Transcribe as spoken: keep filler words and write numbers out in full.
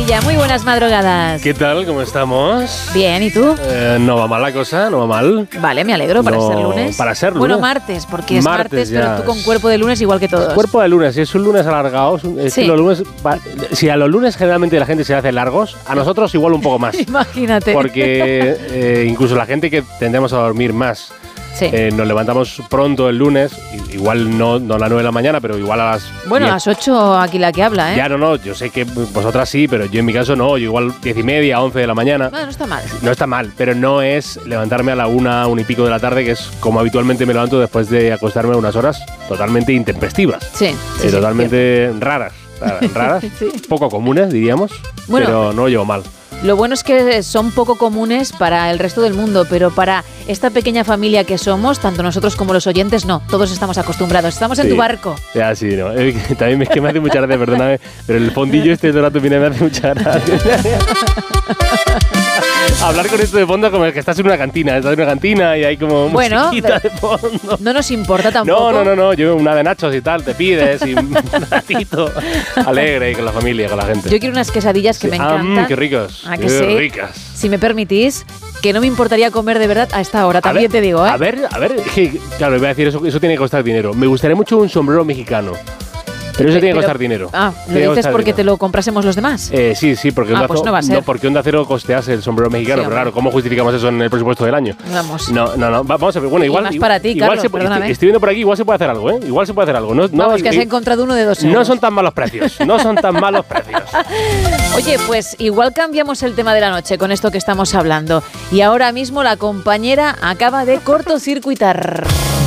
Sevilla. Muy buenas madrugadas. ¿Qué tal? ¿Cómo estamos? Bien, ¿y tú? Eh, no va mal la cosa, no va mal. Vale, me alegro para no, ser lunes. Para ser lunes. Bueno, martes, porque es martes, martes pero tú con cuerpo de lunes igual que todos. Cuerpo de lunes, si es un lunes alargado, es un, es sí. que los lunes, si a los lunes generalmente la gente se hace largos, a nosotros igual un poco más. Imagínate. Porque eh, incluso la gente que tendemos a dormir más, sí. eh, nos levantamos pronto el lunes, igual no, no a las nueve de la mañana, pero igual a las Bueno, diez. a las ocho aquí la que habla, ¿eh? Ya, no, no, yo sé que vosotras sí, pero yo en mi caso no, yo igual diez y media, once de la mañana. No, no está mal. No está mal, pero no es levantarme a la una, una y pico de la tarde, que es como habitualmente me levanto después de acostarme unas horas totalmente intempestivas. Sí. Eh, sí totalmente sí, raras, raras, raras sí. Poco comunes, diríamos, bueno, pero no lo llevo mal. Lo bueno es que son poco comunes para el resto del mundo, pero para esta pequeña familia que somos, tanto nosotros como los oyentes, no. Todos estamos acostumbrados. Estamos en sí. tu barco. Ya, sí, no. Eh, también es que me hace mucha gracia, perdóname, pero el fondillo este de rato viene me hace mucha gracia. Hablar con esto de fondo como el que estás en una cantina, estás en una cantina y hay como bueno, musiquita de fondo. No nos importa tampoco. No, no, no, no, yo una de nachos y tal, te pides y un ratito alegre y con la familia, con la gente. Yo quiero unas quesadillas que sí. me encantan. Ah, mmm, qué ricos. ¿A que qué sí? ricas. Si me permitís, que no me importaría comer de verdad a esta hora, también ver, te digo, ¿eh? A ver, a ver, que, claro, voy a decir, eso, eso tiene que costar dinero. Me gustaría mucho un sombrero mexicano. Pero eso tiene que costar dinero. Ah, ¿lo dices porque dinero. te lo comprásemos los demás? Eh, sí, sí, porque, ah, Onda, pues no, va a ser. no, porque Onda Cero costease el sombrero mexicano. Sí, pero claro, ¿cómo justificamos eso en el presupuesto del año? Vamos. No, no, no. Vamos a ver. Bueno, igual. Y más igual, para ti, igual Carlos, se, perdóname. Estoy, estoy viendo por aquí, igual se puede hacer algo, ¿eh? Igual se puede hacer algo. No, no, Vamos, que has eh, encontrado uno de dos euros. No son tan malos precios. No son tan malos precios. Oye, pues igual cambiamos el tema de la noche con esto que estamos hablando. Y ahora mismo la compañera acaba de cortocircuitar.